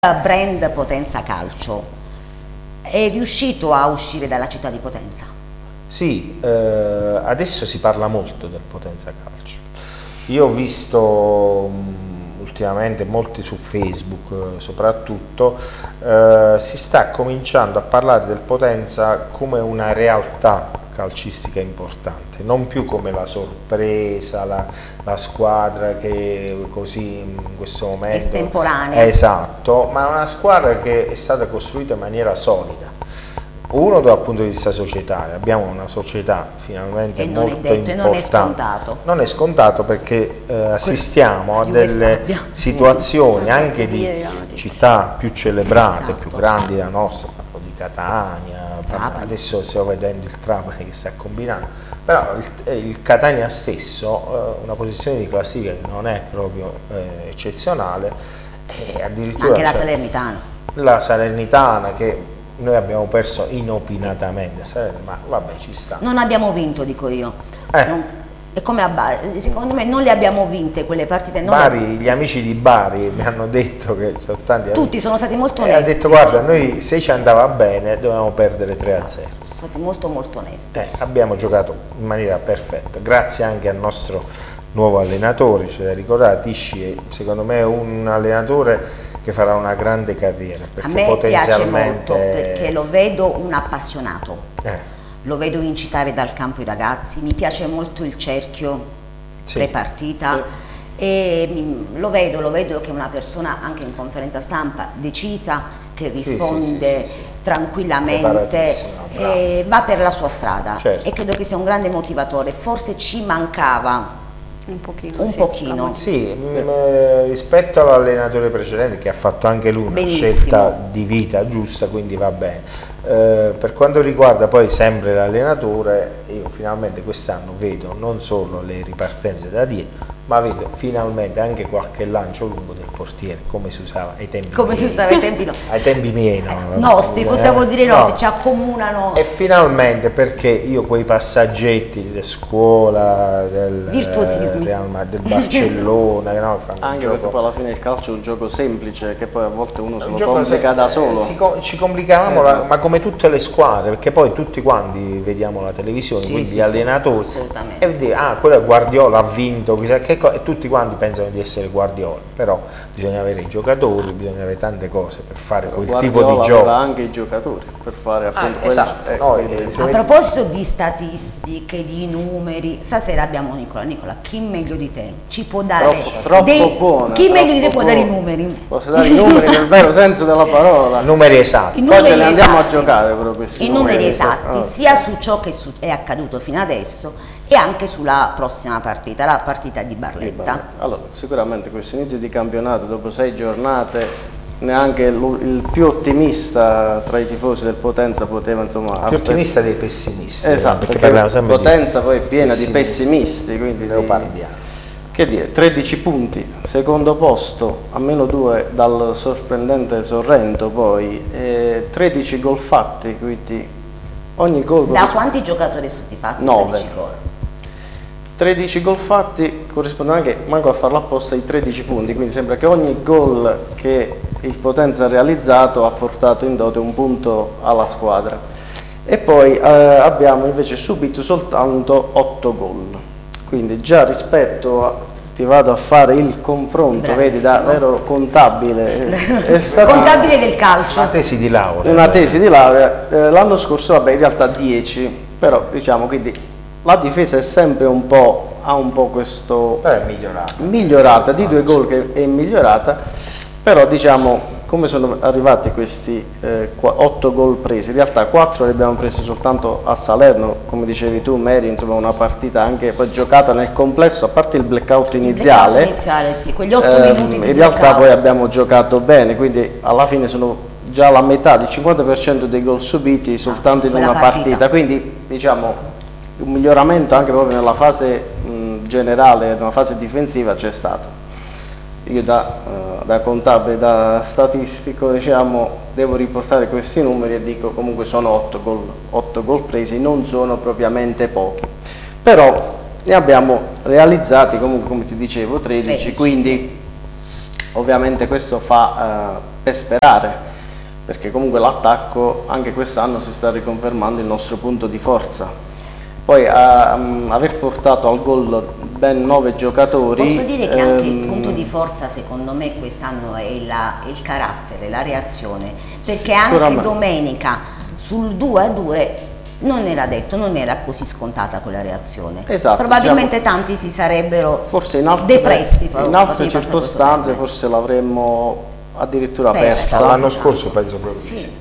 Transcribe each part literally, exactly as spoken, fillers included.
Brand Potenza Calcio è riuscito a uscire dalla città di Potenza? Sì, eh, adesso si parla molto del Potenza Calcio. Io ho visto mh, ultimamente molti su Facebook eh, soprattutto, eh, si sta cominciando a parlare del Potenza come una realtà calcistica importante, non più come la sorpresa, la, la squadra che così in questo momento estemporanea. Esatto, ma una squadra che è stata costruita in maniera solida. Uno dal punto di vista societario, abbiamo una società finalmente e non molto è detto, importante. non è scontato. Non è scontato perché eh, assistiamo a delle situazioni anche di città più celebrate, esatto. più grandi della nostra, parlo di Catania, parlo, adesso stiamo vedendo il Trapani che sta combinando, però il, il Catania stesso, eh, una posizione di classifica che non è proprio eh, eccezionale, e addirittura anche la Salernitana. La Salernitana che noi abbiamo perso inopinatamente, ma vabbè, ci sta. Non abbiamo vinto, dico io. Eh. Non, è come a Bari, secondo me non le abbiamo vinte quelle partite. Non Bari, le... gli amici di Bari mi hanno detto che sono tanti tutti amici, sono stati molto e onesti. ha detto guarda, noi se ci andava bene dovevamo perdere tre a zero. Esatto. Sono stati molto molto onesti. Eh, abbiamo giocato in maniera perfetta, grazie anche al nostro nuovo allenatore, c'è da ricordare, Tisci è secondo me un allenatore che farà una grande carriera. A me potenzialmente... piace molto perché lo vedo un appassionato, eh. lo vedo incitare dal campo i ragazzi, mi piace molto il cerchio sì. pre-partita sì. E lo vedo, lo vedo che è una persona anche in conferenza stampa decisa, che risponde sì, sì, sì, sì, sì. tranquillamente e va per la sua strada, certo. E credo che sia un grande motivatore, forse ci mancava un pochino, un sì, pochino. Sì, mh, rispetto all'allenatore precedente che ha fatto anche lui una Benissimo. scelta di vita giusta, quindi va bene. Eh, per quanto riguarda poi sempre l'allenatore, io finalmente quest'anno vedo non solo le ripartenze da dietro, ma vedo finalmente anche qualche lancio lungo del portiere, come si usava ai tempi come miei. si usava ai tempi no. ai tempi miei no, eh, nostri, possiamo dire nostri, no. Ci accomunano. E finalmente, perché io quei passaggetti della scuola, del, virtuosismi del, del Barcellona, no, anche perché poi alla fine il calcio è un gioco semplice, che poi a volte uno se lo complica da solo. Si, ci complicavamo, esatto. la, ma come tutte le squadre, perché poi tutti quanti vediamo la televisione, sì, quindi sì, gli allenatori, sì, e vedi, ah, quello è Guardiola, ha vinto, chissà che cosa, e tutti quanti pensano di essere Guardiola, però bisogna avere i giocatori, bisogna avere tante cose per fare però quel Guardiola tipo di gioco. Aveva anche i giocatori per fare appunto ah, esatto. Ecco, no, quindi... A proposito di statistiche, di numeri, stasera abbiamo Nicola. Nicola, chi meglio di te ci può dare troppo, troppo dei... buona, chi meglio di te buona. può dare i numeri? Posso dare i numeri nel vero senso della parola? Numeri esatti. I poi numeri ce ne andiamo esatti. a giocare però questi I numeri, numeri esatti, oh. sia su ciò che è accaduto fino adesso e anche sulla prossima partita, la partita di Barletta. Allora, sicuramente questo inizio di campionato dopo sei giornate neanche il più ottimista tra i tifosi del Potenza poteva insomma più ottimista dei pessimisti, esatto, perché, perché sempre Potenza poi è piena pessimisti. di pessimisti, quindi leopardiani. Che dire, tredici punti, secondo posto, a meno due dal sorprendente Sorrento, poi eh, tredici gol fatti, quindi ogni gol... Da quanti giocatori sono stati fatti? nove. tredici gol? tredici gol fatti corrispondono anche, manco a farlo apposta, ai tredici punti, quindi sembra che ogni gol che il Potenza ha realizzato ha portato in dote un punto alla squadra. E poi eh, abbiamo invece subito soltanto otto gol, quindi già rispetto a, ti vado a fare il confronto, bravissimo. Vedi, da vero contabile, è stata contabile del calcio, una tesi di laurea, una tesi di laurea. Eh, l'anno scorso vabbè in realtà dieci, però diciamo quindi la difesa è sempre un po', ha un po' questo... Però è migliorata. Migliorata, di due gol che è migliorata, però diciamo come sono arrivati questi eh, otto gol presi, in realtà quattro li abbiamo presi soltanto a Salerno, come dicevi tu Mary, insomma una partita anche poi giocata nel complesso, a parte il blackout iniziale. Il blackout iniziale, sì, quegli otto ehm, minuti di in realtà blackout. Poi abbiamo giocato bene, quindi alla fine sono già la metà, il cinquanta per cento dei gol subiti soltanto in una partita. partita, quindi diciamo un miglioramento anche proprio nella fase mh, generale, nella fase difensiva c'è stato. Io da, uh, da contabile, da statistico, diciamo, devo riportare questi numeri e dico comunque sono otto gol, otto gol presi, non sono propriamente pochi, però ne abbiamo realizzati comunque, come ti dicevo, tredici, tredici quindi ovviamente questo fa eh, per sperare, perché comunque l'attacco anche quest'anno si sta riconfermando il nostro punto di forza. Poi a, um, aver portato al gol ben nove giocatori... Posso dire che ehm... anche il punto di forza secondo me quest'anno è la, il carattere, la reazione, perché anche domenica sul due a due non era detto, non era così scontata quella reazione. Esatto, probabilmente diciamo, tanti si sarebbero forse in altre, depressi. In altre circostanze forse l'avremmo addirittura persa. persa. L'anno scorso penso proprio. Sì.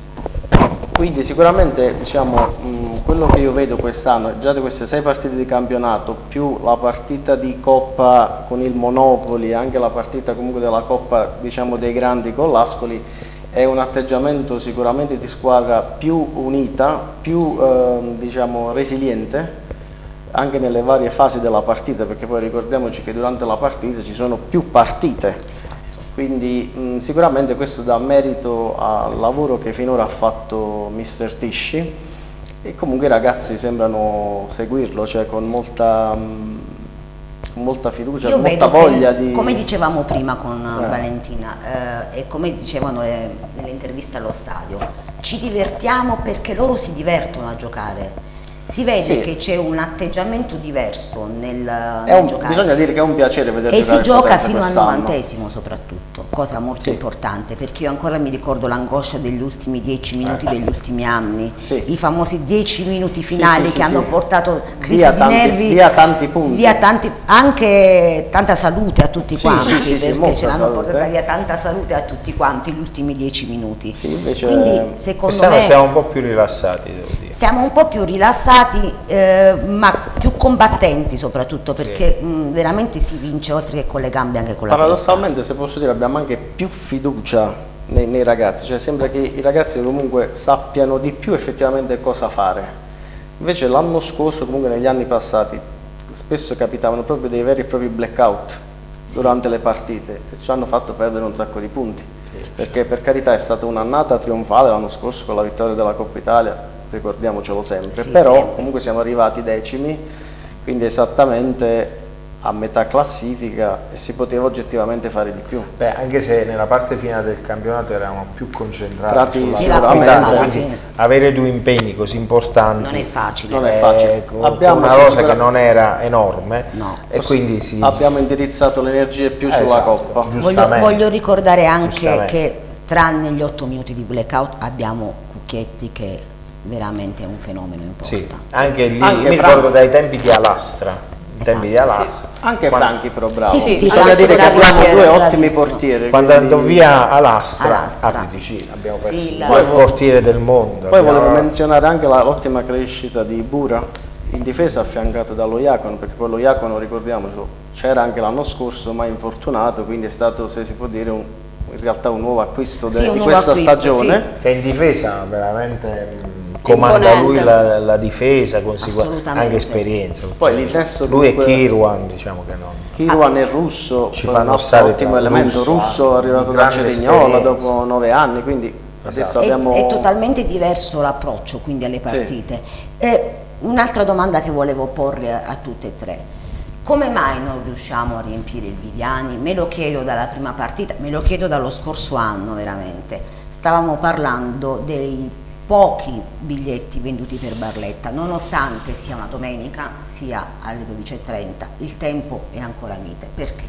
Quindi sicuramente diciamo, mh, quello che io vedo quest'anno, già di queste sei partite di campionato, più la partita di Coppa con il Monopoli, anche la partita comunque della Coppa diciamo, dei Grandi con l'Ascoli, è un atteggiamento sicuramente di squadra più unita, più sì. eh, diciamo, resiliente, anche nelle varie fasi della partita, perché poi ricordiamoci che durante la partita ci sono più partite. Esatto. Quindi mh, sicuramente questo dà merito al lavoro che finora ha fatto mister Tisci e comunque i ragazzi sembrano seguirlo, cioè con molta, mh, con molta fiducia, Io con molta voglia di... Come dicevamo prima con eh. Valentina eh, e come dicevano le, nelle interviste allo stadio, ci divertiamo perché loro si divertono a giocare. Si vede sì. che c'è un atteggiamento diverso nel, nel un, giocare. Bisogna dire che è un piacere vedere e si gioca fino al quest'anno. novantesimo soprattutto, cosa molto sì. importante, perché io ancora mi ricordo l'angoscia degli ultimi dieci minuti degli ultimi anni, sì. i famosi dieci minuti finali sì, sì, che sì, hanno sì. portato crisi via di tanti, nervi, via tanti punti, via tanti, anche tanta salute a tutti sì, quanti, sì, sì, perché sì, ce l'hanno salute. portata via tanta salute a tutti quanti gli ultimi dieci minuti. Sì, invece Quindi secondo siamo, me siamo un po' più rilassati, devo dire. Siamo un po' più rilassati, eh, ma più combattenti soprattutto, perché sì. mh, veramente si vince oltre che con le gambe anche con la testa. Paradossalmente, se posso dire, abbiamo anche più fiducia nei, nei ragazzi, cioè sembra che i ragazzi comunque sappiano di più effettivamente cosa fare. Invece l'anno scorso, comunque negli anni passati, spesso capitavano proprio dei veri e propri blackout sì. durante le partite e ci hanno fatto perdere un sacco di punti. Sì. Perché per carità è stata un'annata trionfale l'anno scorso con la vittoria della Coppa Italia, ricordiamocelo sempre, sì, però sempre. Comunque siamo arrivati decimi, quindi esattamente a metà classifica e si poteva oggettivamente fare di più. Beh, anche se nella parte finale del campionato eravamo più concentrati Trati, sulla partita, avere due impegni così importanti non è facile, non è facile. Eh, con, abbiamo con una rosa che non era enorme no. e quindi sì. abbiamo indirizzato le energie più eh, sulla esatto, Coppa. Voglio, voglio ricordare anche che tranne gli otto minuti di blackout abbiamo Cucchetti che veramente è un fenomeno in porta. Sì, anche lì anche mi ricordo dai tempi di Alastra, esatto, tempi di Alastra. Sì. Anche quando... Franchi però bravo. Sì, sì, sì, bisogna dire che abbiamo due ottimi portieri. Quando quindi... andò via Alastra, Alastra. Ah, sì, abbiamo perso sì, il la... portiere del mondo. Poi abbiamo... volevo menzionare anche l'ottima crescita di Bura, sì. in difesa affiancato dallo Iacono, perché poi lo Iacono, ricordiamocelo, c'era anche l'anno scorso ma infortunato, quindi è stato, se si può dire, un, in realtà un nuovo acquisto sì, di nuovo questa acquisto, stagione. Sì. Che in difesa veramente... comanda lui la, la difesa con anche esperienza. Poi l'innesto lui comunque, è Kirwan, diciamo che non. Kirwan e Russo ci fanno stare un ottimo elemento. Russo, Russo è arrivato da Cerignola dopo nove anni, quindi esatto. adesso abbiamo... È, è totalmente diverso l'approccio quindi alle partite. Sì. Eh, un'altra domanda che volevo porre a, a tutte e tre. Come mai non riusciamo a riempire il Viviani? Me lo chiedo dalla prima partita, me lo chiedo dallo scorso anno veramente. Stavamo parlando dei pochi biglietti venduti per Barletta, nonostante sia una domenica, sia alle dodici e trenta, il tempo è ancora mite. Perché?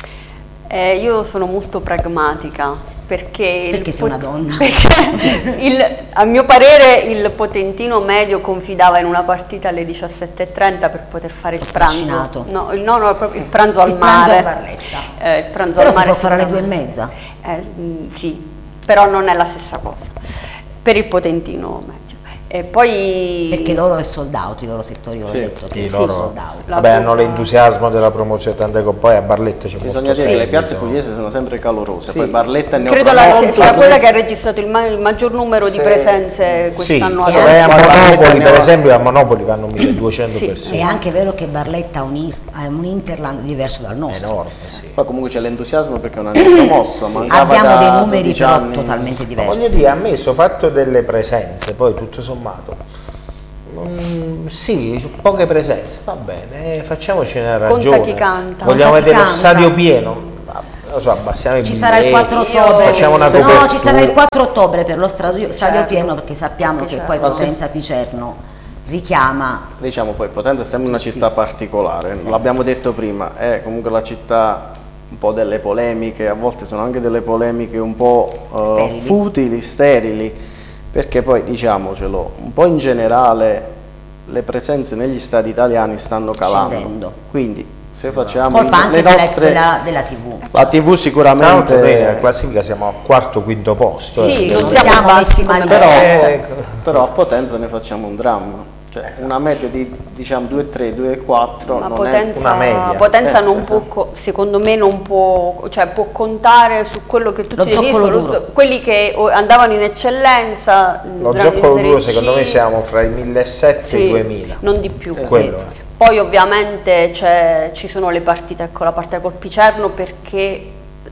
Eh, io sono molto pragmatica, perché... Perché sei una donna? Perché il, a mio parere il potentino medio confidava in una partita alle diciassette e trenta per poter fare il pranzo. No, il, no, no, proprio il pranzo al il mare. Pranzo a Barletta. Eh, il pranzo però al mare si può fare alle due e mezza? Eh, mh, sì, però non è la stessa cosa. Per il potentino medio. E poi... Perché loro è sold out, i loro settori, sì, ho detto che sì, sono loro, sold out. Vabbè, hanno l'entusiasmo della promozione, tant'è che poi a Barletta c'è molto bisogna dire seguito. che le piazze pugliesi sono sempre calorose, sì. Poi Barletta è credo la, sia quella che ha registrato il, ma il maggior numero sì. di presenze quest'anno. Sì, a Monopoli, per esempio, a Monopoli vanno milleduecento sì. persone. È anche vero che Barletta ha un, un Interland diverso dal nostro. È enorme, sì. Poi comunque c'è l'entusiasmo perché è una promossa. Abbiamo dei numeri però anni. totalmente diversi. Ma voglio dire, a me questo fatto delle presenze, poi tutto sommato, Mm, sì, poche presenze, va bene, facciamoci una ragione. Conta chi canta. Vogliamo Conta vedere lo canta. stadio pieno. lo so, abbassiamo i ci biglietti, sarà il quattro ottobre, facciamo una no, ci sarà il quattro ottobre per lo stadio, stadio certo. pieno, perché sappiamo Perché che certo. poi Potenza Picerno richiama. Diciamo poi Potenza è sempre una città particolare, sì. L'abbiamo detto prima, è comunque la città un po' delle polemiche, a volte sono anche delle polemiche un po' uh, sterili. futili, sterili, perché poi diciamocelo, un po' in generale le presenze negli stadi italiani stanno calando, scendendo. Quindi se facciamo colpa anche le nostre, della, della tivù, la tivù sicuramente nella classifica siamo al quarto quinto posto, sì, eh. non siamo messi malissimo, però, però a Potenza ne facciamo un dramma. Cioè, una media di diciamo due tre, due quattro ma non Potenza, è una media. Potenza eh, non esatto. può, secondo me non può, cioè può contare su quello che tu lo ci definisci, quelli che andavano in eccellenza. Lo zoccolo duro secondo me siamo fra i millesettecento e i duemila. Non di più. Eh, quello è. Poi ovviamente ci sono le partite, ecco la partita col Picerno, perché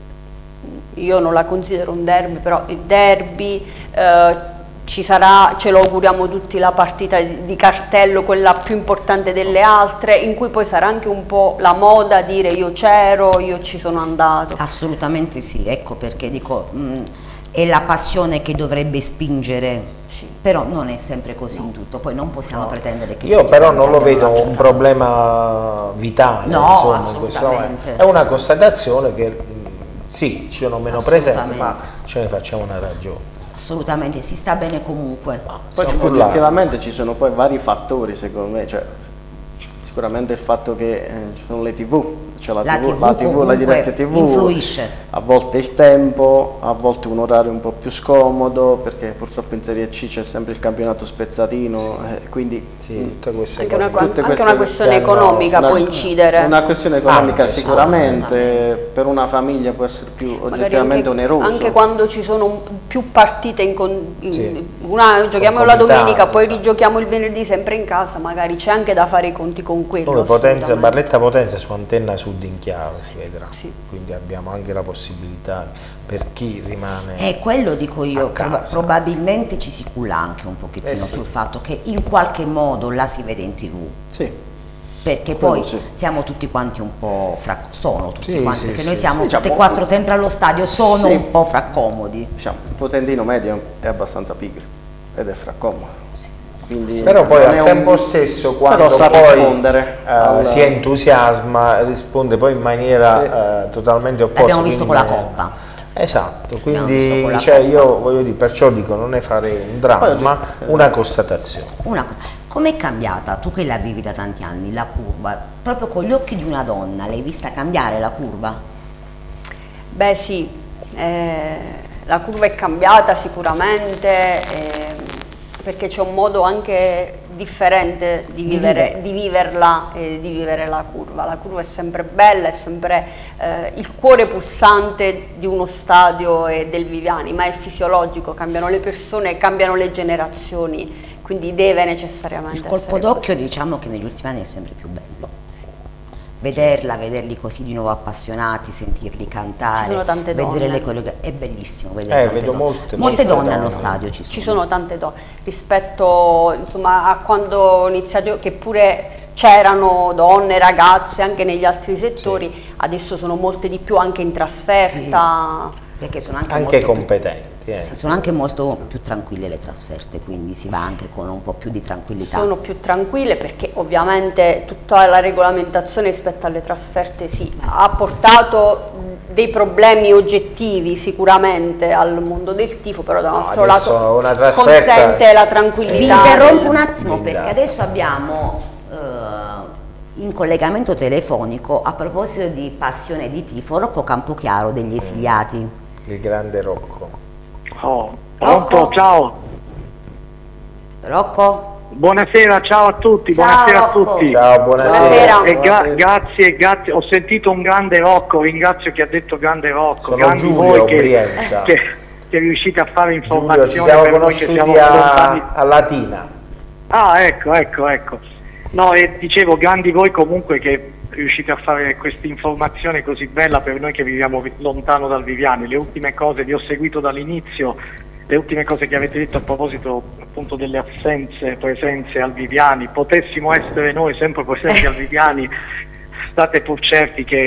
io non la considero un derby, però il derby eh, ci sarà, ce lo auguriamo tutti, la partita di cartello, quella più importante delle altre, in cui poi sarà anche un po' la moda dire io c'ero, io ci sono andato. Assolutamente sì, ecco perché dico, mh, è la passione che dovrebbe spingere, sì. Però non è sempre così in tutto, poi non possiamo no. pretendere che... Io però non lo vedo un problema vitale, no, insomma, assolutamente. È una constatazione che sì, ci sono meno presenze, ma ce ne facciamo una ragione. Assolutamente, si sta bene comunque. Ah, poi oggettivamente ci sono poi vari fattori secondo me, cioè, sicuramente il fatto che eh, ci sono le tivù, cioè la, la tivù, tivù, la, tivù, la diretta tivù influisce. A volte il tempo, a volte un orario un po' più scomodo, perché purtroppo in Serie C c'è sempre il campionato spezzatino, sì. eh, quindi sì, tutte queste anche, cose, una, tutte anche queste una questione economica una, può incidere. Una questione economica anche, sicuramente, per una famiglia può essere più oggettivamente anche, oneroso. Anche quando ci sono più partite, in, con, in sì. una giochiamo la domenica, poi esatto. rigiochiamo il venerdì sempre in casa, magari c'è anche da fare i conti con quello. Come Potenza, Barletta Potenza su Antenna Sud in chiave si vedrà, sì. Quindi abbiamo anche la possibilità per chi rimane. E quello dico io, prob probabilmente ci si culla anche un pochettino eh sì. sul fatto che in qualche modo la si vede in tivù. Sì. Perché quello poi sì. siamo tutti quanti un po' fra sono tutti sì, quanti, sì, perché sì, noi siamo sì, tutti e diciamo, quattro sempre allo stadio, sono sì. un po' fraccomodi. Diciamo, il potentino medio è abbastanza pigro ed è fraccomodo. Sì. Quindi però poi al un... tempo stesso quando sa poi rispondere uh, al... si entusiasma risponde poi in maniera sì. uh, totalmente opposta. L'abbiamo visto con la Coppa. Esatto, quindi cioè, io voglio dire, perciò dico non è fare un dramma, ma una constatazione. Una, com'è cambiata, tu che la vivi da tanti anni, la curva, proprio con gli occhi di una donna, l'hai vista cambiare la curva? Beh sì, eh, la curva è cambiata sicuramente, eh, perché c'è un modo anche differente di, vivere, di, di viverla e di vivere la curva. La curva è sempre bella, è sempre eh, il cuore pulsante di uno stadio e del Viviani, ma è fisiologico, cambiano le persone, cambiano le generazioni, quindi deve necessariamente il colpo d'occhio diciamo che negli ultimi anni è sempre più bello. Vederla, vederli così di nuovo appassionati, sentirli cantare, ci sono tante vedere donne. le coreografie, è bellissimo vedere eh, tante vedo donne. molte, molte, molte donne, donne allo stadio ci sono. Ci sono tante donne, rispetto insomma, a quando ho iniziato, che pure c'erano donne, ragazze anche negli altri settori, sì. Adesso sono molte di più anche in trasferta. Sì. Perché sono anche, anche molto competenti. Più, eh. sì, sono anche molto più tranquille le trasferte, quindi si va anche con un po' più di tranquillità. Sono più tranquille perché ovviamente tutta la regolamentazione rispetto alle trasferte sì, ha portato dei problemi oggettivi sicuramente al mondo del tifo, però da un altro no, lato una trasferta... consente la tranquillità. Vi interrompo un attimo perché adesso abbiamo uh, in collegamento telefonico, a proposito di passione di tifo, Rocco Campochiaro degli Esiliati. Il grande Rocco. Oh, Rocco, ciao. Rocco? Buonasera, ciao a tutti, ciao, buonasera Rocco. a tutti. Ciao, buonasera. buonasera. E gra grazie, grazie, ho sentito un grande Rocco, ringrazio chi ha detto grande Rocco. Sono grandi Giulio voi che, che, che riuscite a fare informazioni. Giulio, ci siamo per conosciuti noi che siamo a, a Latina. Ah, ecco, ecco, ecco. No, e dicevo, grandi voi comunque che riuscite a fare questa informazione così bella per noi che viviamo lontano dal Viviani. Le ultime cose, vi ho seguito dall'inizio, le ultime cose che avete detto a proposito appunto delle assenze, presenze al Viviani, potessimo essere noi sempre presenti al Viviani, state pur certi che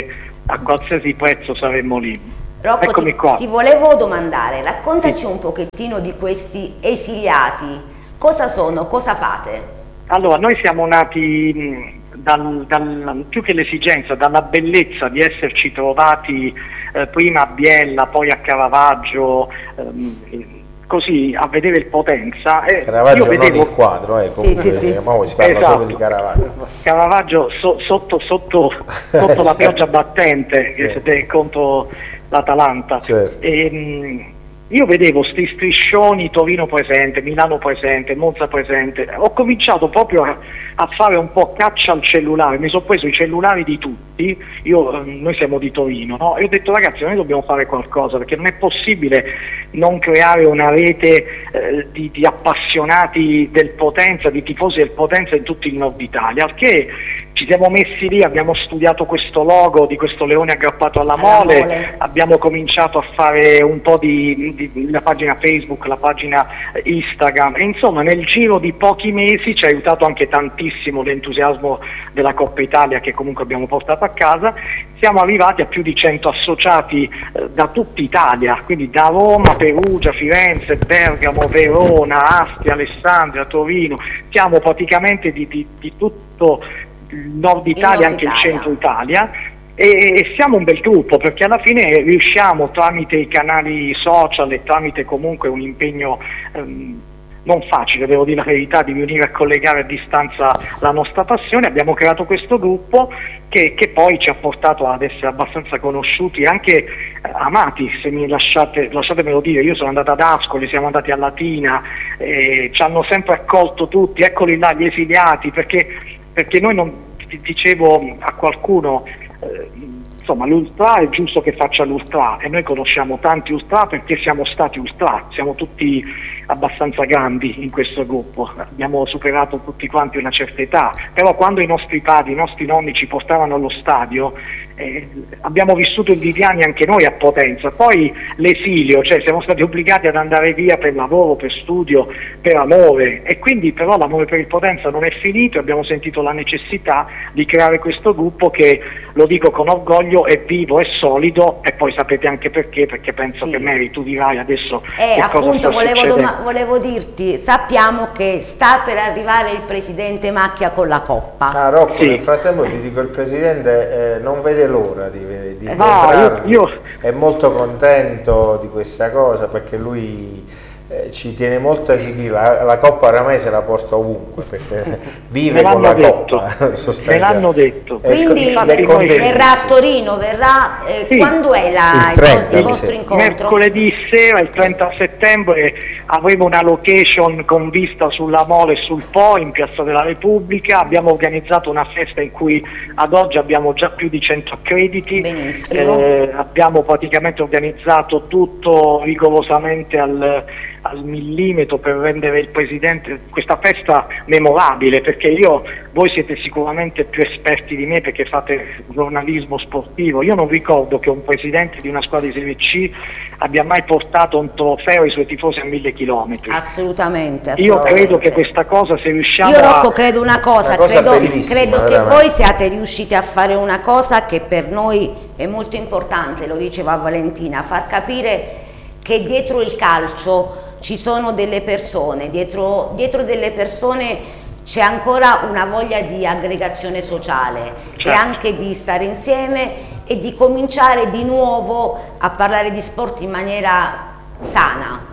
a qualsiasi prezzo saremmo lì. Rocco, Eccomi ti, qua. ti volevo domandare, raccontaci un pochettino di questi esiliati, cosa sono, cosa fate? Allora, noi siamo nati mh, dal, dal, più che l'esigenza, dalla bellezza di esserci trovati eh, prima a Biella, poi a Caravaggio, ehm, così a vedere il Potenza. Eh, Caravaggio io vedevo... non il quadro, eh, sì, sì, sì. Mo si parla esatto. solo di Caravaggio. Caravaggio so, sotto, sotto, sotto la pioggia battente sì. che contro l'Atalanta. Certo. E, mh, io vedevo sti striscioni, Torino presente, Milano presente, Monza presente. Ho cominciato proprio a, a fare un po' caccia al cellulare, mi sono preso i cellulari di tutti. Io, noi siamo di Torino, no? E ho detto ragazzi, noi dobbiamo fare qualcosa, perché non è possibile non creare una rete eh, di, di appassionati del Potenza, di tifosi del Potenza in tutto il nord Italia, che ci siamo messi lì, abbiamo studiato questo logo di questo leone aggrappato alla mole, alla mole. Abbiamo cominciato a fare un po' di, di la pagina Facebook, la pagina Instagram, e insomma nel giro di pochi mesi ci ha aiutato anche tantissimo l'entusiasmo della Coppa Italia, che comunque abbiamo portato a casa. Siamo arrivati a più di cento associati eh, da tutta Italia, quindi da Roma, Perugia, Firenze, Bergamo, Verona, Asti, Alessandria, Torino. Siamo praticamente di, di, di tutto il nord Italia, nord anche Italia. il centro Italia, e, e siamo un bel gruppo, perché alla fine riusciamo tramite i canali social e tramite comunque un impegno ehm, non facile, devo dire la verità, di riunire e collegare a distanza la nostra passione. Abbiamo creato questo gruppo che, che poi ci ha portato ad essere abbastanza conosciuti e anche eh, amati, se mi lasciate, lasciatemelo dire. Io sono andato ad Ascoli, siamo andati a Latina, eh, ci hanno sempre accolto tutti, eccoli là gli esiliati, perché, perché noi non, dicevo a qualcuno, eh, insomma l'ultra è giusto che faccia l'ultra, e noi conosciamo tanti ultra perché siamo stati ultra, siamo tutti abbastanza grandi in questo gruppo, abbiamo superato tutti quanti una certa età, però quando i nostri padri, i nostri nonni ci portavano allo stadio, eh, abbiamo vissuto i Viviani anche noi a Potenza, poi l'esilio, cioè siamo stati obbligati ad andare via per lavoro, per studio, per amore, e quindi però l'amore per il Potenza non è finito, e abbiamo sentito la necessità di creare questo gruppo che, lo dico con orgoglio, è vivo, è solido, e poi sapete anche perché, perché penso sì. che Mary, tu dirai adesso eh, che cosa appunto sta volevo, succedendo. volevo dirti, sappiamo che sta per arrivare il presidente Macchia con la Coppa. Ah, Rocco, sì. nel frattempo ti dico, il presidente eh, non vede l'ora di, di no, incontrarvi, io, io... è molto contento di questa cosa, perché lui eh, ci tiene molto a esibire, la, la Coppa oramai se la porta ovunque, perché vive con la detto, Coppa. Me l'hanno detto. Quindi noi... verrà a Torino, verrà, eh, sì. quando è la, il, trenta, il vostro incontro? Mercoledì sera, il trenta settembre, avremo una location con vista sulla Mole e sul Po in Piazza della Repubblica. Abbiamo organizzato una festa in cui ad oggi abbiamo già più di cento accrediti. Benissimo. Eh, abbiamo praticamente organizzato tutto rigorosamente al, al millimetro per rendere il presidente questa festa memorabile, perché io, voi siete sicuramente più esperti di me perché fate giornalismo sportivo. Io non ricordo che un presidente di una squadra di Serie C abbia mai portato un trofeo ai suoi tifosi a mille chilometri. Assolutamente, assolutamente. Io credo che questa cosa, se riusciamo Io Rocco a... credo una cosa, una cosa credo, bellissima, credo che veramente. voi siate riusciti a fare una cosa che per noi è molto importante, lo diceva Valentina, far capire che dietro il calcio ci sono delle persone, dietro, dietro delle persone c'è ancora una voglia di aggregazione sociale, certo, e anche di stare insieme e di cominciare di nuovo a parlare di sport in maniera sana.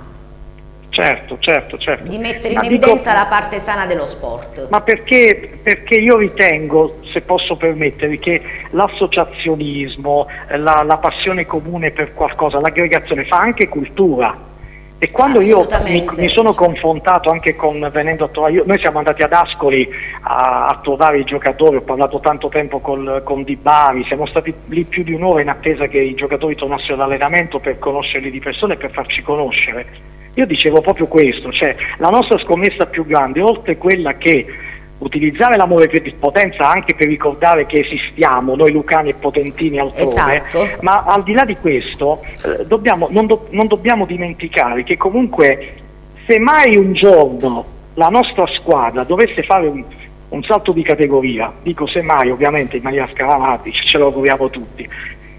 Certo, certo, certo. Di mettere Ma in dico, evidenza la parte sana dello sport. Ma perché, perché io ritengo, se posso permettervi, che l'associazionismo, la, la passione comune per qualcosa, l'aggregazione fa anche cultura. E quando io mi, mi sono confrontato anche con, venendo a trovare, io, noi siamo andati ad Ascoli a, a trovare i giocatori, ho parlato tanto tempo col, con Di Bari, siamo stati lì più di un'ora in attesa che i giocatori tornassero all'allenamento per conoscerli di persona e per farci conoscere. Io dicevo proprio questo, cioè la nostra scommessa più grande, oltre quella che utilizzare l'amore per il Potenza anche per ricordare che esistiamo, noi lucani e potentini altrove, esatto, ma al di là di questo eh, dobbiamo, non, do, non dobbiamo dimenticare che comunque se mai un giorno la nostra squadra dovesse fare un, un salto di categoria, dico se mai ovviamente in maniera scaramantica, ce lo auguriamo tutti,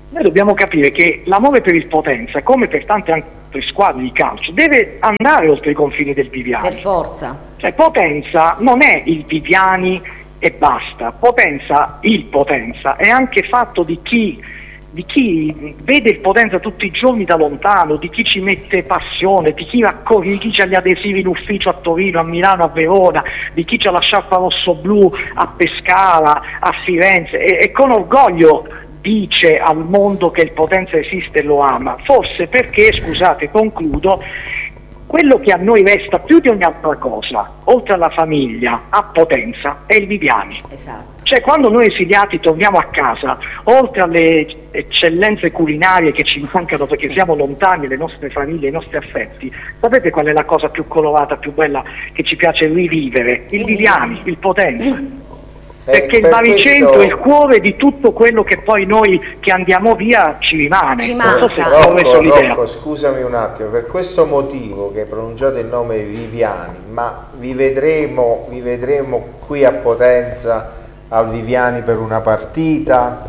Noi dobbiamo capire che l'amore per il Potenza, come per tante altre squadre di calcio, deve andare oltre i confini del Viviani. Per forza. Cioè Potenza non è il Viviani e basta. Potenza, il Potenza, è anche fatto di chi, di chi vede il Potenza tutti i giorni da lontano, di chi ci mette passione, di chi raccoglie, di chi ha gli adesivi in ufficio a Torino, a Milano, a Verona, di chi ha la sciarpa rosso-blu a Pescara, a Firenze, e, e con orgoglio dice al mondo che il Potenza esiste e lo ama, forse perché, scusate, concludo, quello che a noi resta più di ogni altra cosa, oltre alla famiglia, a Potenza, è il Viviani. Esatto. Cioè quando noi esiliati torniamo a casa, oltre alle eccellenze culinarie che ci mancano perché siamo lontani, le nostre famiglie, i nostri affetti, sapete qual è la cosa più colorata, più bella che ci piace rivivere? Il Viviani, il Potenza. Perché il baricentro questo... è il cuore di tutto quello che poi noi che andiamo via ci rimane. Ci non so se Rocco, Rocco, scusami un attimo, per questo motivo che hai pronunciato il nome Viviani, ma vi vedremo, vi vedremo qui a Potenza al Viviani per una partita?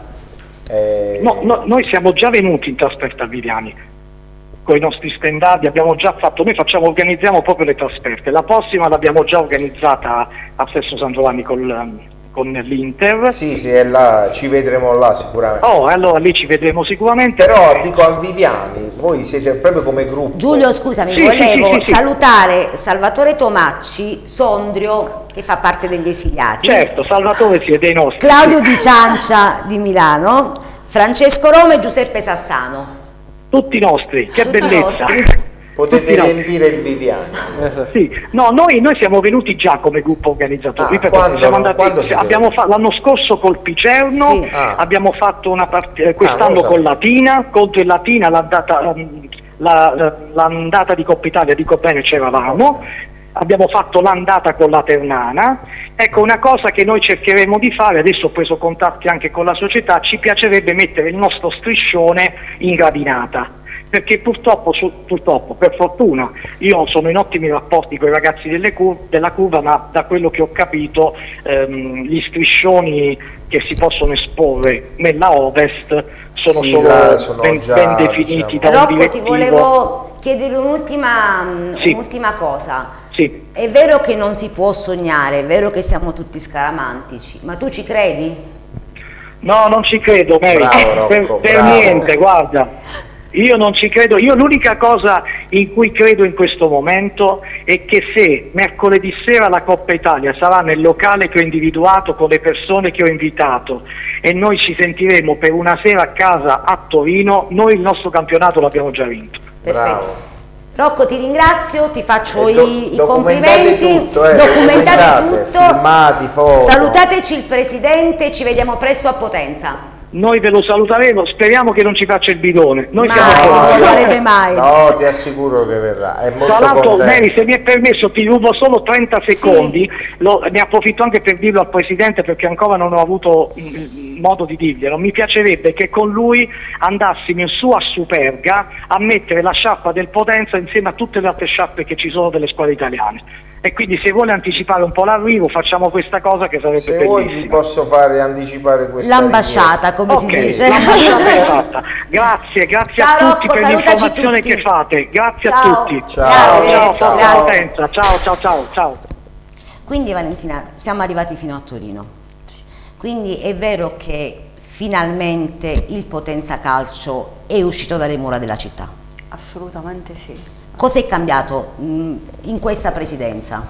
Eh... No, no, noi siamo già venuti in trasferta a Viviani con i nostri standard, abbiamo già fatto, noi facciamo, organizziamo proprio le trasferte, la prossima l'abbiamo già organizzata a Sesto San Giovanni col con l'Inter. Sì, sì, è là, ci vedremo là sicuramente. Oh, allora lì ci vedremo sicuramente. Però dico al Viviani, voi siete proprio come gruppo. Giulio, scusami, sì, volevo sì, sì, salutare Salvatore Tomacci, Sondrio, che fa parte degli esiliati. Certo, Salvatore sì, è dei nostri. Claudio Di Ciancia di Milano, Francesco Rome e Giuseppe Sassano. Tutti nostri, che Tutti bellezza. nostri. Potete riempire il Viviani. Sì. No, noi, noi siamo venuti già come gruppo organizzatore. Ah, Ripeto, quando, siamo andati, abbiamo fa, l'anno scorso col Picerno, sì. ah. abbiamo fatto una partita quest'anno ah, con Latina, contro il Latina l'andata, la, l'andata di Coppa Italia, dico bene, c'eravamo. Abbiamo fatto l'andata con la Ternana. Ecco, una cosa che noi cercheremo di fare, adesso ho preso contatti anche con la società, ci piacerebbe mettere il nostro striscione in gradinata. Perché purtroppo, su, purtroppo, per fortuna, io sono in ottimi rapporti con i ragazzi delle cur- della curva, ma da quello che ho capito ehm, gli striscioni che si possono esporre nella Ovest sono sì, solo sono ben, già, ben definiti diciamo. da un Rocco, direttivo. ti volevo chiedere un'ultima, Sì. un'ultima cosa. Sì. È vero che non si può sognare, è vero che siamo tutti scaramantici, ma tu ci credi? No, non ci credo, Mary, Bravo, Rocco, per, per bravo. niente, guarda. Io non ci credo, io l'unica cosa in cui credo in questo momento è che se mercoledì sera la Coppa Italia sarà nel locale che ho individuato con le persone che ho invitato e noi ci sentiremo per una sera a casa a Torino, noi il nostro campionato l'abbiamo già vinto. Perfetto. Bravo. Rocco, ti ringrazio, ti faccio E do- i, i documentate complimenti, tutto, eh, documentate documentate, tutto, filmati, foto. Salutateci il Presidente, ci vediamo presto a Potenza. Noi ve lo saluteremo, speriamo che non ci faccia il bidone. Noi Ma siamo non pronti. lo farebbe mai. No, ti assicuro che verrà. È molto Tra l'altro, contento. Mary, se mi è permesso, ti rubo solo trenta secondi, lo- ne approfitto anche per dirlo al Presidente perché ancora non ho avuto mm, modo di dirglielo. Mi piacerebbe che con lui andassimo su a Superga a mettere la sciarpa del Potenza insieme a tutte le altre sciarpe che ci sono delle squadre italiane. E quindi se vuole anticipare un po' l'arrivo facciamo questa cosa che sarebbe Se vuoi vi bellissima. posso fare anticipare questa L'ambasciata, come Ok, si dice. l'ambasciata è fatta. Grazie, grazie Ciao, a tutti Rocco, per salutaci l'informazione tutti. che fate. Grazie Ciao. a tutti. Ciao. Grazie, ciao, ciao, grazie. Potenza. ciao, ciao, ciao, ciao. Quindi Valentina, siamo arrivati fino a Torino. Quindi è vero che finalmente il Potenza Calcio è uscito dalle mura della città. Assolutamente sì. Cos'è cambiato mh, in questa presidenza?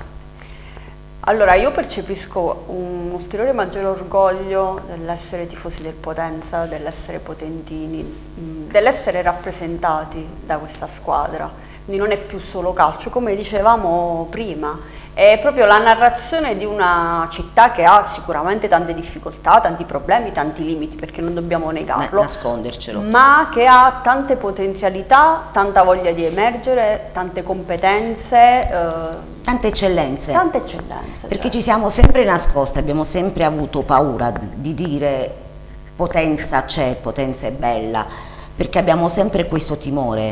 Allora, io percepisco un ulteriore maggiore orgoglio dell'essere tifosi del Potenza, dell'essere potentini, mh, dell'essere rappresentati da questa squadra. Quindi non è più solo calcio, come dicevamo prima, è proprio la narrazione di una città che ha sicuramente tante difficoltà, tanti problemi, tanti limiti, perché non dobbiamo negarlo, nascondercelo, ma che ha tante potenzialità, tanta voglia di emergere, tante competenze, eh, tante eccellenze. tante eccellenze. Perché certo. ci siamo sempre nascosti, abbiamo sempre avuto paura di dire Potenza c'è, Potenza è bella, perché abbiamo sempre questo timore.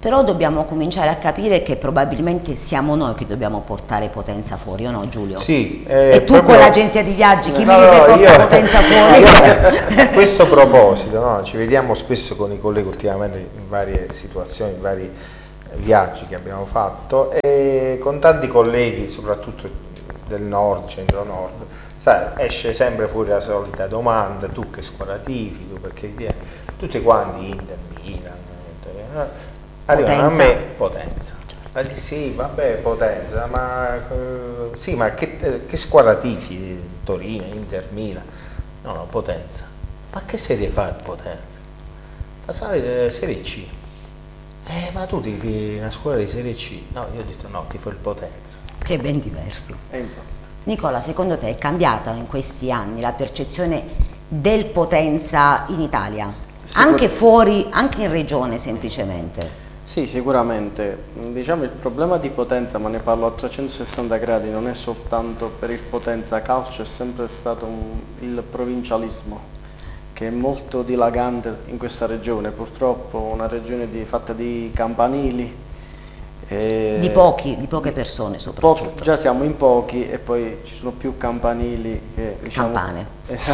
Però dobbiamo cominciare a capire che probabilmente siamo noi che dobbiamo portare Potenza fuori, o no Giulio? Sì. Eh, e tu proprio... con l'agenzia di viaggi, chi no, mi dite no, porta io... Potenza fuori? A questo proposito, no, ci vediamo spesso con i colleghi ultimamente in varie situazioni, in vari viaggi che abbiamo fatto, e con tanti colleghi, soprattutto del nord, centro-nord, sai, esce sempre fuori la solita domanda: tu che squadra tifi, tu perché tutti quanti Inter, Milan, arrivano a me Potenza. Ma di sì, vabbè, Potenza, ma eh, sì, ma che, che squadra tifi? Torino, Inter, Milan? No, no, Potenza. Ma che serie fa il Potenza? Fa salire Serie C. Eh, ma tu tifi una squadra di Serie C? No, io ho detto no, tifo il Potenza. Che è ben diverso. Nicola, secondo te è cambiata in questi anni la percezione del Potenza in Italia? Sicur- anche fuori, anche in regione semplicemente? Sì, sicuramente. Diciamo il problema di Potenza, ma ne parlo a trecentosessanta gradi, non è soltanto per il Potenza calcio, è sempre stato un, il provincialismo, che è molto dilagante in questa regione, purtroppo una regione di, fatta di campanili. E di pochi, di poche persone soprattutto. Po- già siamo in pochi e poi ci sono più campanili che diciamo, campane.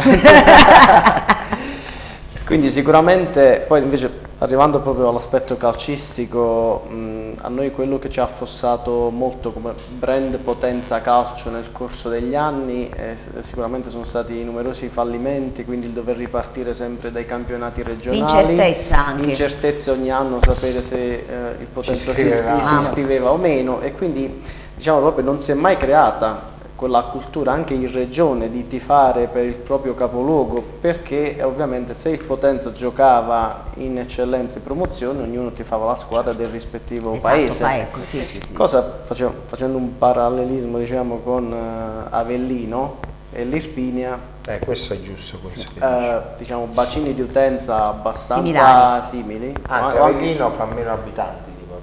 Quindi sicuramente, poi invece arrivando proprio all'aspetto calcistico, mh, a noi quello che ci ha affossato molto come brand Potenza Calcio nel corso degli anni eh, sicuramente sono stati i numerosi fallimenti, quindi il dover ripartire sempre dai campionati regionali, l'incertezza anche, l'incertezza ogni anno sapere se eh, il Potenza si, iscri- si iscriveva o meno, e quindi diciamo proprio non si è mai creata quella cultura anche in regione di tifare per il proprio capoluogo, perché ovviamente se il Potenza giocava in eccellenza e promozione ognuno tifava la squadra del rispettivo esatto, paese, paese sì, sì, sì. Cosa facciamo, facendo un parallelismo diciamo con uh, Avellino e l'Irpinia, eh, questo è giusto, sì, uh, diciamo bacini di utenza abbastanza similari, simili, anzi o Avellino anche, fa meno abitanti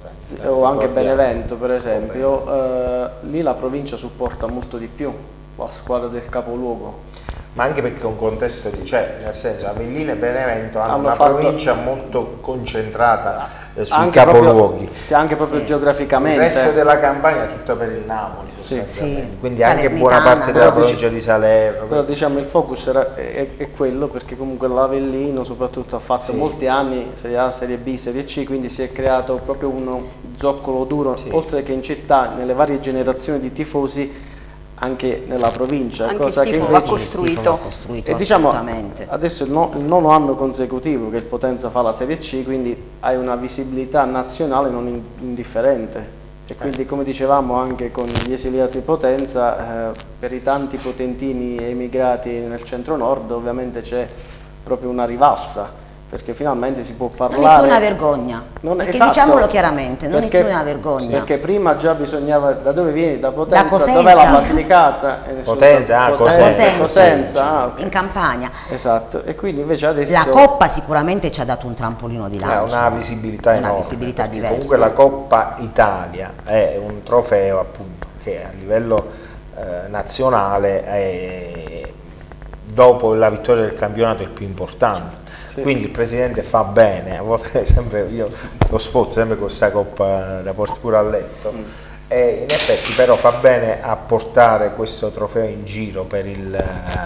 o anche Benevento per esempio, eh, lì la provincia supporta molto di più la squadra del capoluogo. Ma anche perché è un contesto di, cioè, nel senso Avellino e Benevento hanno, hanno una fatto, provincia molto concentrata eh, sui anche capoluoghi. Proprio, sì, anche proprio sì. geograficamente. Il resto della campagna è tutta per il Napoli, sì, sì. quindi anche buona parte della provincia di Salerno. Però diciamo il focus era, è, è quello, perché comunque l'Avellino soprattutto ha fatto sì. molti anni Serie A, Serie B, Serie C, quindi si è creato proprio uno zoccolo duro, sì. oltre che in città, nelle varie generazioni di tifosi, anche nella provincia, anche cosa il che tifo invece va costruito, va costruito e diciamo assolutamente. Adesso il, no, il nono anno consecutivo che il Potenza fa la Serie C, quindi hai una visibilità nazionale non in, indifferente, e quindi come dicevamo anche con gli esiliati Potenza, eh, per i tanti potentini emigrati nel centro-nord ovviamente c'è proprio una rivalsa, perché finalmente si può parlare. Non è più una vergogna, non, perché esatto, diciamolo chiaramente, non perché, è più una vergogna. Perché prima già bisognava, da dove vieni? Da Potenza, da Cosenza. Dov'è la Basilicata? E Potenza, ah, Potenza, Cosenza, Cosenza ah, okay. in Campania. Esatto, e quindi invece adesso... La Coppa sicuramente ci ha dato un trampolino di lancio. È una visibilità una enorme. Visibilità diversa. Comunque la Coppa Italia è un trofeo appunto che a livello eh, nazionale è, dopo la vittoria del campionato, è il più importante. Sì. Quindi il presidente fa bene, a volte sempre io lo sfotto sempre con questa coppa da porti pure a letto, mm. e in effetti però fa bene a portare questo trofeo in giro per il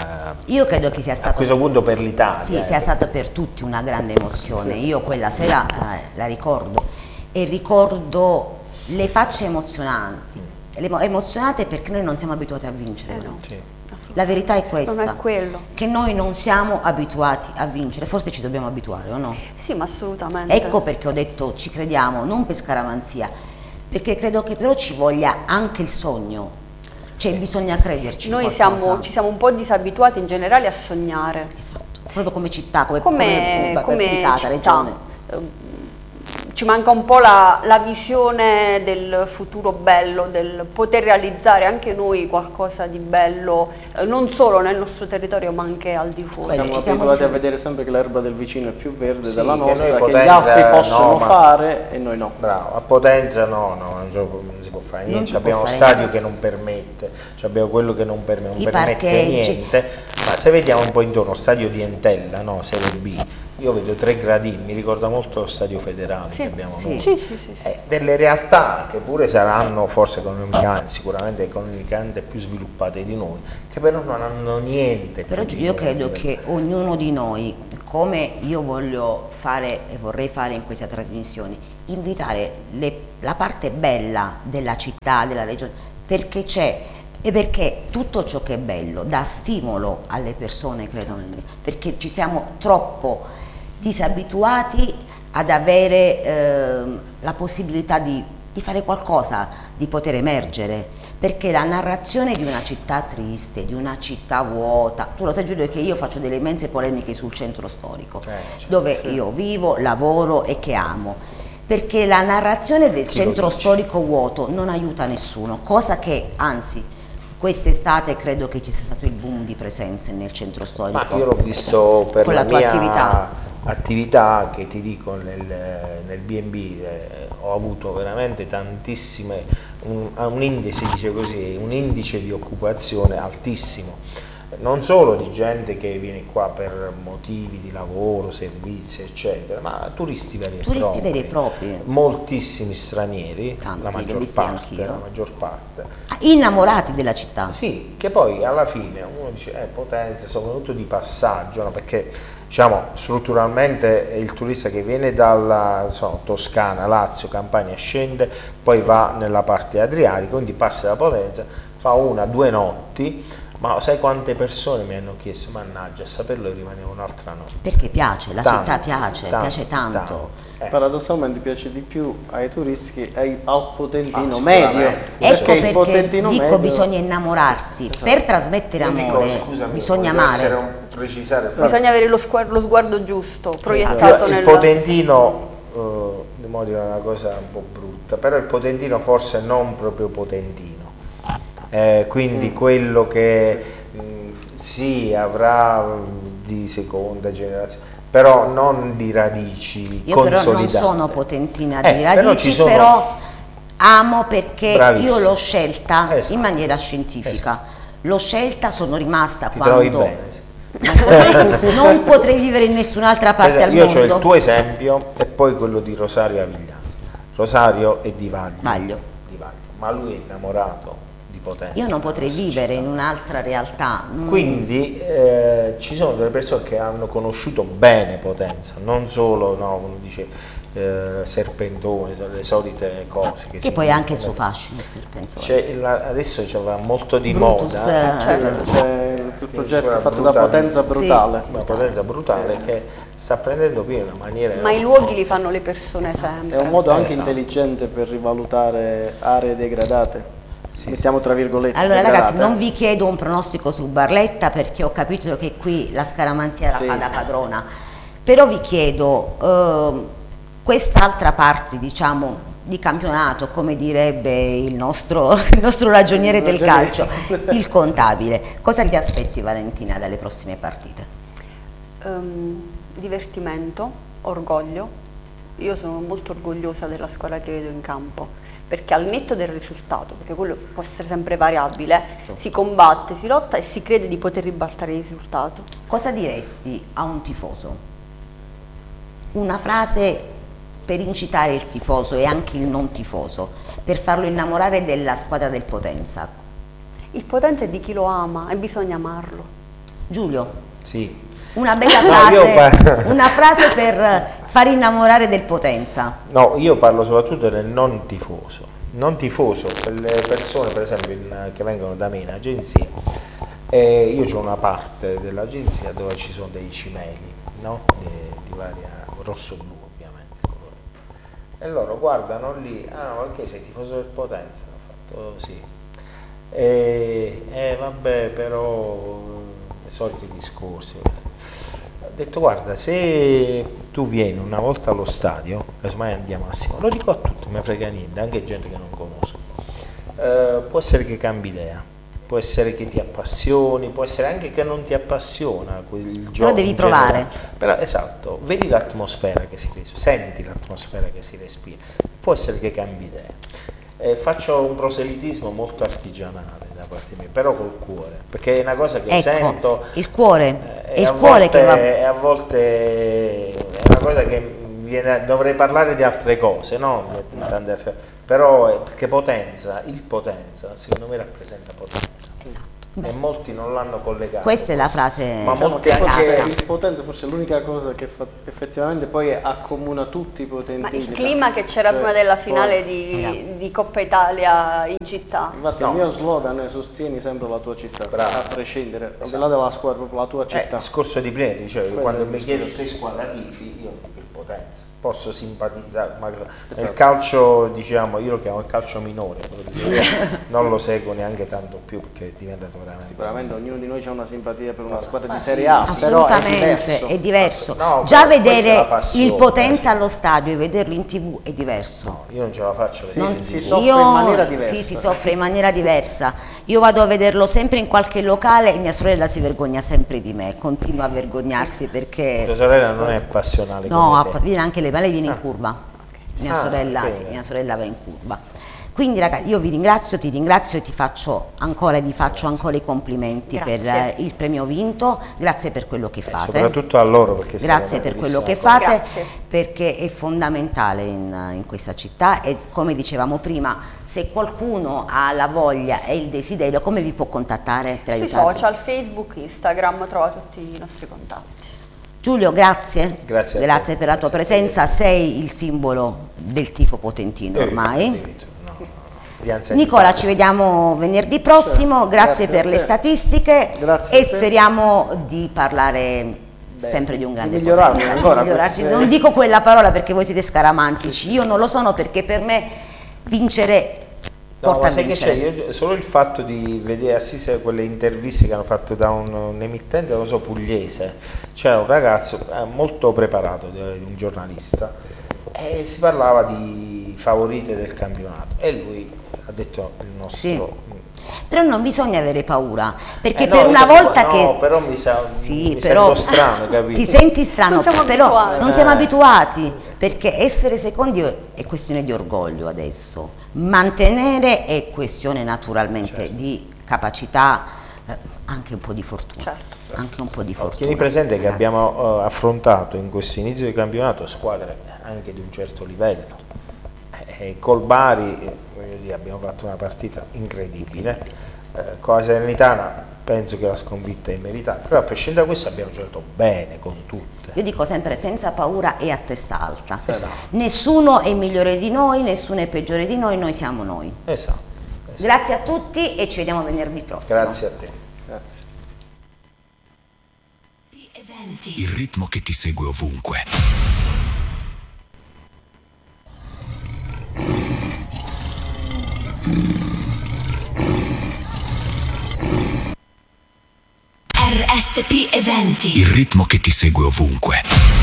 io credo che sia stato a questo punto per l'Italia. Sì, eh. sia stata per tutti una grande emozione. Sì. Io quella sera eh, la ricordo e ricordo le facce emozionanti, le emozionate perché noi non siamo abituati a vincere, eh, no? Sì. La verità è questa, non è quello. che noi non siamo abituati a vincere, forse ci dobbiamo abituare o no? Sì, ma assolutamente. Ecco perché ho detto ci crediamo, non per scaramanzia, perché credo che però ci voglia anche il sogno, cioè bisogna crederci. Noi siamo, ci siamo un po' disabituati in generale a sognare. Esatto, proprio come città, come, come, come, come Basilicata, città. regione. Ci manca un po' la, la visione del futuro bello, del poter realizzare anche noi qualcosa di bello, eh, non solo nel nostro territorio ma anche al di fuori. Siamo ci siamo abituati a vedere sempre che l'erba del vicino è più verde sì, della nostra, che, che Potenza, gli altri possono no, ma... fare e noi no. Bravo, a Potenza no, no, non si può fare niente, abbiamo uno stadio niente. che non permette, abbiamo quello che non, permette, non permette niente, ma se vediamo un po' intorno, stadio di Entella, no, Serie B, io vedo tre gradini, mi ricorda molto lo Stadio Federale sì, che abbiamo sì. noi. Sì, sì, sì, sì. Eh, delle realtà che pure saranno forse economicamente, sicuramente economicamente più sviluppate di noi, che però non hanno niente. Però io credo che ognuno di noi, come io voglio fare e vorrei fare in queste trasmissioni, invitare le, la parte bella della città, della regione, perché c'è e perché tutto ciò che è bello dà stimolo alle persone, credo, perché ci siamo troppo disabituati ad avere eh, la possibilità di, di fare qualcosa, di poter emergere, perché la narrazione di una città triste, di una città vuota, tu lo sai Giulio che io faccio delle immense polemiche sul centro storico, eh, dove sì. io vivo, lavoro e che amo, perché la narrazione del Chi centro storico vuoto non aiuta nessuno, cosa che anzi quest'estate credo che ci sia stato il boom di presenze nel centro storico. Ma io l'ho visto per con la, la tua mia attività. attività che ti dico nel, nel B and B, eh, ho avuto veramente tantissime, un, un indice, si dice così, un indice di occupazione altissimo. Non solo di gente che viene qua per motivi di lavoro, servizi, eccetera, ma turisti veri e turisti propri. veri e propri. Moltissimi stranieri, Tanti, la maggior parte, la maggior parte. Innamorati della città. Sì, che poi alla fine uno dice, eh, Potenza, soprattutto di passaggio, no? Perché diciamo strutturalmente il turista che viene dalla so, Toscana, Lazio, Campania, scende, poi va nella parte adriatica, quindi passa da Potenza, fa una, due notti. Ma sai quante persone mi hanno chiesto, mannaggia, a saperlo rimanevo un'altra notte. Perché piace, la tanto, città piace, tanto, piace tanto. tanto. Eh. Paradossalmente piace di più ai turisti che ai, al potentino ah, medio. Ecco perché, il potentino dico medio... bisogna innamorarsi, esatto. Per trasmettere amore dico, scusami, bisogna amare. Un, precisare, bisogna avere lo sguardo, lo sguardo giusto, proiettato il nel... potentino, uh, devo dire una cosa un po' brutta, però il potentino forse non proprio potentino. Eh, quindi mm. quello che mh, sì avrà mh, di seconda generazione, però non di radici io consolidate. Però non sono potentina eh, di radici, però, però amo perché Bravissimo. Io l'ho scelta esatto. in maniera scientifica, esatto. L'ho scelta, sono rimasta Ti quando bene, sì. non, potrei, non potrei vivere in nessun'altra parte esatto, al io mondo. Io ho il tuo esempio e poi quello di Rosario Avigliano. Rosario è di Vaglio, Vaglio. Di Vaglio. Ma lui è innamorato. Potenza, io non potrei vivere città. In un'altra realtà. Quindi eh, ci sono delle persone che hanno conosciuto bene Potenza, non solo, no, uno dice eh, Serpentone, le solite cose. Che, che poi anche il suo fascino il Serpentone. C'è la, adesso c'è molto di Brutus, moda. Eh, c'è, c'è il progetto fatto da Potenza Brutale. Sì, una Potenza Brutale sì. Che sta prendendo più in una maniera... Ma i luoghi li fanno le persone esatto. sempre. È un modo anche esatto. intelligente per rivalutare aree degradate. Sì, mettiamo tra virgolette. Allora ragazzi, non vi chiedo un pronostico su Barletta perché ho capito che qui la scaramanzia la sì, fa da padrona, però vi chiedo eh, quest'altra parte, diciamo, di campionato, come direbbe il nostro, il nostro ragioniere il del ragioniere. calcio, il contabile. Cosa ti aspetti, Valentina, dalle prossime partite? Um, divertimento, orgoglio. Io sono molto orgogliosa della squadra che vedo in campo, perché al netto del risultato, perché quello può essere sempre variabile, esatto. Si combatte, si lotta e si crede di poter ribaltare il risultato. Cosa diresti a un tifoso? Una frase per incitare il tifoso e anche il non tifoso, per farlo innamorare della squadra del Potenza. Il Potenza è di chi lo ama e bisogna amarlo. Giulio? Sì. Una bella frase, no, una frase per far innamorare del Potenza. No, io parlo soprattutto del non tifoso. Non tifoso, per le persone per esempio in, che vengono da me in agenzia, eh, io ho una parte dell'agenzia dove ci sono dei cimeli, no? di, di varia rosso-blu ovviamente il colore. E loro guardano lì, ah no, perché sei tifoso del Potenza? Ho fatto sì. E eh, vabbè, però i soliti discorsi. Ho detto guarda, se tu vieni una volta allo stadio, casomai andiamo assieme, lo dico a tutti, non mi frega niente, anche gente che non conosco, eh, può essere che cambi idea, può essere che ti appassioni, può essere anche che non ti appassiona quel gioco. Però devi provare. Però esatto, vedi l'atmosfera che si respira, senti l'atmosfera che si respira, può essere che cambi idea. Eh, faccio un proselitismo molto artigianale da parte mia, però col cuore, perché è una cosa che ecco, sento. Il cuore, eh, è il a cuore volte, che va... e a volte è una cosa che viene, dovrei parlare di altre cose, no? Però perché Potenza, il Potenza, secondo me rappresenta Potenza. Esatto. E molti non l'hanno collegato. Questa è la frase, ma diciamo molti che anche il Potenza forse è l'unica cosa che fa, effettivamente poi accomuna tutti i potentini. Ma il clima che c'era cioè, prima della finale poi, di, di Coppa Italia in città. Infatti no. Il mio slogan è sostieni sempre la tua città, bravo, a prescindere, esatto. al di là della squadra, proprio la tua città. Eh, il discorso di prima, dicevo, Quello quando è il mi chiedo discorso. che squadra tifi, io dico il Potenza. Posso simpatizzare, ma Esatto. il calcio, diciamo, io lo chiamo il calcio minore, io non lo seguo neanche tanto più perché è diventato veramente... Sicuramente ognuno di noi ha una simpatia per una Guarda, squadra ma di sì, Serie A, però è assolutamente, diverso. è diverso. No, Già questa è la vedere passione, il Potenza sì. allo stadio e vederlo in tv è diverso. No, io non ce la faccio. Sì, vedere sì, in si TV. soffre Io, in maniera diversa. Sì, si soffre in maniera diversa. Io vado a vederlo sempre in qualche locale e mia sorella si vergogna sempre di me, continua a vergognarsi perché... Tua sorella non è passionale No, come te. viene anche lei, ma lei viene Ah. in curva. Mia, Ah, sorella, ok. sì, mia sorella va in curva. Quindi ragazzi, io vi ringrazio, ti ringrazio e ti faccio ancora e vi faccio ancora i complimenti Grazie. per eh, il premio vinto, grazie per quello che fate. Soprattutto a loro perché Grazie è una per quello che bellissima fate, Grazie. perché è fondamentale in, in questa città e come dicevamo prima, se qualcuno ha la voglia e il desiderio, come vi può contattare per Sui aiutarvi? social, Facebook, Instagram, trova tutti i nostri contatti. Giulio, grazie, Grazie a grazie te. per la tua Grazie a te. presenza, sei il simbolo del tifo potentino cosa. ormai. Eh, no, no, di anzianità. Nicola, ci vediamo venerdì prossimo, grazie, grazie per a le te. statistiche Grazie e a te. speriamo di parlare sempre di un grande di migliorarne Potenza, di ancora migliorarci. queste- Non dico quella parola perché voi siete scaramantici, io non lo sono perché per me vincere No, porta ma a sai che vincere. c'è? Io, solo il fatto di vedere assistere a quelle interviste che hanno fatto da un, un emittente, non so, pugliese, c'era un ragazzo eh, molto preparato, di un giornalista, e si parlava di favorite del campionato e lui ha detto il nostro... Sì. Però non bisogna avere paura, perché Eh no, per una io dico, volta no, che... però mi sa- sì, mi però sento strano, capito? ti senti strano, Non siamo però abituati. non siamo Eh. abituati, perché essere secondi è questione di orgoglio adesso, mantenere è questione naturalmente Certo. di capacità, eh, anche un po' di fortuna. Certo. Anche un po' di fortuna. Tieni presente che ragazzi. abbiamo eh, affrontato in questo inizio di campionato squadre anche di un certo livello. E col Bari eh, voglio dire, abbiamo fatto una partita incredibile. Eh, con la Salernitana penso che la sconfitta è meritata, però a prescindere da questo abbiamo giocato bene con tutte. Io dico sempre senza paura e a testa alta. Esatto. Nessuno è migliore di noi, nessuno è peggiore di noi, noi siamo noi. Esatto. esatto. Grazie a tutti e ci vediamo venerdì prossimo. Grazie a te. Grazie. Il ritmo che ti segue ovunque. R S P Eventi. Il ritmo che ti segue ovunque.